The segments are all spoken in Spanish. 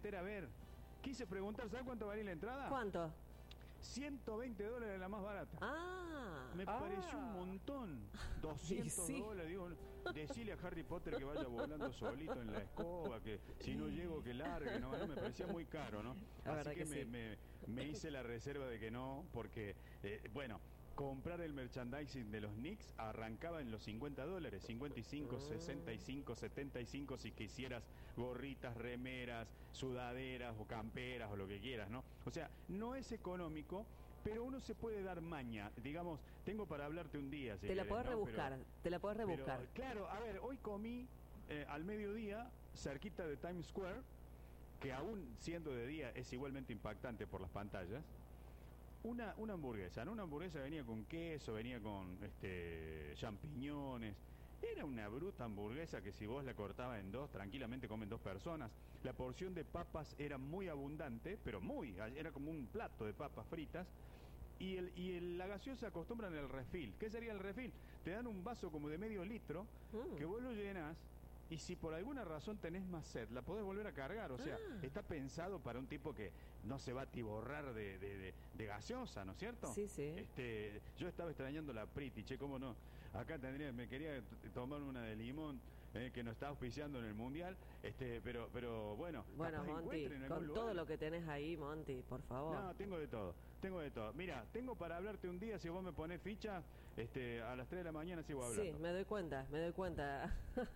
meter a ver. Quise preguntar, ¿sabes cuánto valía la entrada? ¿Cuánto? $120 la más barata. Me pareció un montón. $200. Digo, decile a Harry Potter que vaya volando solito en la escoba, que si no llego que largue. No, me parecía muy caro, ¿no? Así que me hice la reserva de que no, porque, bueno, comprar el merchandising de los Knicks arrancaba en los $50, 55, 65, 75 si quisieras gorritas, remeras, sudaderas o camperas o lo que quieras, ¿no? O sea, no es económico, pero uno se puede dar maña. Digamos, tengo para hablarte un día. Si te la querés, podés ¿no? rebuscar, te la podés rebuscar. Pero, claro, a ver, hoy comí al mediodía, cerquita de Times Square, que aún siendo de día es igualmente impactante por las pantallas. Una hamburguesa, ¿no? Una hamburguesa venía con queso, venía con champiñones. Era una bruta hamburguesa que si vos la cortabas en dos, tranquilamente comen dos personas. La porción de papas era muy abundante, pero era como un plato de papas fritas. Y la gaseosa acostumbran el refil. ¿Qué sería el refil? Te dan un vaso como de medio litro que vos lo llenás. Y si por alguna razón tenés más sed, la podés volver a cargar. O sea, está pensado para un tipo que no se va a atiborrar de gaseosa, ¿no es cierto? Sí, sí. Yo estaba extrañando la Priti, cómo no. Acá me quería tomar una de limón, que nos está auspiciando en el Mundial. Pero bueno. Bueno, Monty, con todo lo que tenés ahí, Monty, por favor. No, tengo de todo. Mira, tengo para hablarte un día, si vos me ponés ficha, a las 3 de la mañana sigo hablando. Sí, me doy cuenta,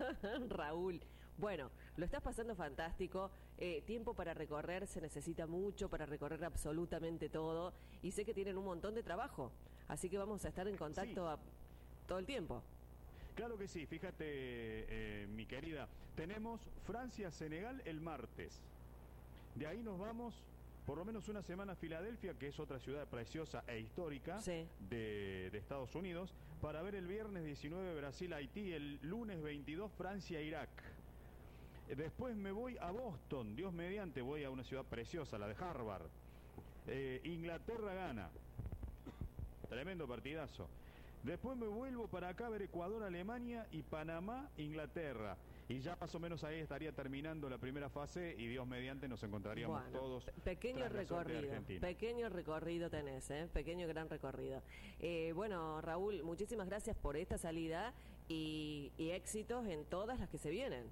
Raúl. Bueno, lo estás pasando fantástico. Tiempo para recorrer, se necesita mucho para recorrer absolutamente todo. Y sé que tienen un montón de trabajo. Así que vamos a estar en contacto todo el tiempo. Claro que sí, fíjate, mi querida. Tenemos Francia-Senegal el martes. De ahí nos vamos por lo menos una semana a Filadelfia, que es otra ciudad preciosa e histórica de Estados Unidos, para ver el viernes 19 Brasil-Haití, el lunes 22 Francia-Irak. Después me voy a Boston, Dios mediante, voy a una ciudad preciosa, la de Harvard. Inglaterra-Ghana, tremendo partidazo. Después me vuelvo para acá a ver Ecuador-Alemania y Panamá-Inglaterra. Y ya más o menos ahí estaría terminando la primera fase y Dios mediante nos encontraríamos todos. Pequeño recorrido tenés, pequeño gran recorrido. Bueno, Raúl, muchísimas gracias por esta salida y éxitos en todas las que se vienen.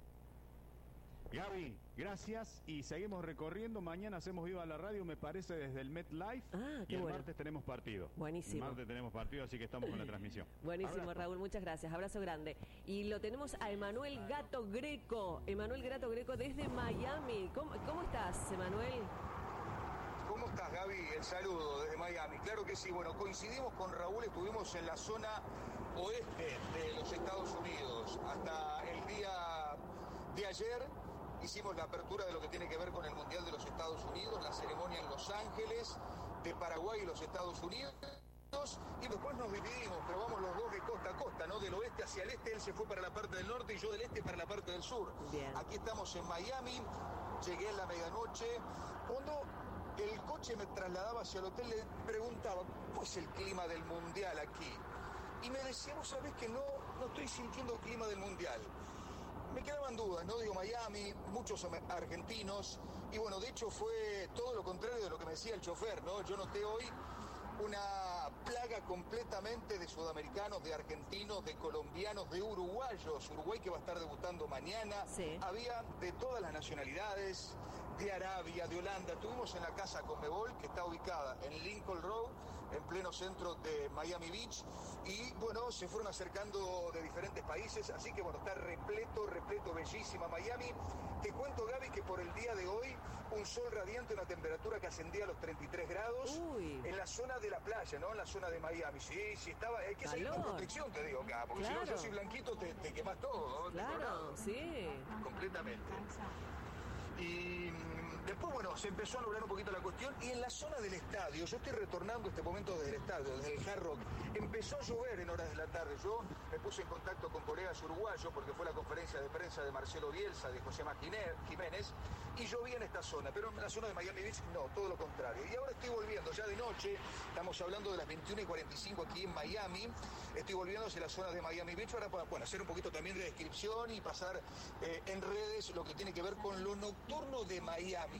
Gaby, gracias y seguimos recorriendo. Mañana hacemos Viva la Radio, me parece, desde el MetLife. Y el martes tenemos partido. Buenísimo. El martes tenemos partido, así que estamos con la transmisión. Buenísimo, abrazo. Raúl, muchas gracias. Abrazo grande. Y lo tenemos a Emanuel Gato Greco. Emanuel Gato Greco desde Miami. ¿Cómo estás, Emanuel? ¿Cómo estás, Gaby? El saludo desde Miami. Claro que sí. Bueno, coincidimos con Raúl, estuvimos en la zona oeste de los Estados Unidos. Hasta el día de ayer hicimos la apertura de lo que tiene que ver con el Mundial de los Estados Unidos, la ceremonia en Los Ángeles, de Paraguay y los Estados Unidos. Y después nos dividimos, pero vamos los dos de costa a costa, ¿no? Del oeste hacia el este, él se fue para la parte del norte y yo del este para la parte del sur. Bien. Aquí estamos en Miami, llegué en la medianoche. Cuando el coche me trasladaba hacia el hotel, le preguntaba, ¿cómo es el clima del Mundial aquí? Y me decía, vos sabés que no estoy sintiendo el clima del Mundial. Me quedaban dudas, ¿no? Digo, Miami, muchos argentinos, y bueno, de hecho fue todo lo contrario de lo que me decía el chofer, ¿no? Yo noté hoy una plaga completamente de sudamericanos, de argentinos, de colombianos, de uruguayos. Uruguay que va a estar debutando mañana. Sí. Había de todas las nacionalidades, de Arabia, de Holanda. Estuvimos en la casa Conmebol, que está ubicada en Lincoln Road, en pleno centro de Miami Beach. Y bueno, se fueron acercando de diferentes países. Así que bueno, está repleto, bellísima Miami. Te cuento, Gaby, que por el día de hoy, un sol radiante, una temperatura que ascendía a los 33 grados. Uy. En la zona de la playa, ¿no? En la zona de Miami. Sí, estaba. Hay que seguir con protección, te digo, acá. Porque claro. si no, yo soy blanquito, te quemas todo, ¿no? Claro, sí. Completamente. Y después, bueno, se empezó a nublar un poquito la cuestión. Y en la zona del estadio, yo estoy retornando este momento desde el estadio, desde el Hard Rock. Empezó a llover en horas de la tarde. Yo me puse en contacto con colegas uruguayos porque fue la conferencia de prensa de Marcelo Bielsa, de José Jiménez, y llovía en esta zona. Pero en la zona de Miami Beach, no, todo lo contrario. Y ahora estoy volviendo, ya de noche, estamos hablando de las 21:45 aquí en Miami. Estoy volviendo hacia la zona de Miami Beach para, bueno, hacer un poquito también de descripción y pasar en redes lo que tiene que ver con lo nocturno de Miami.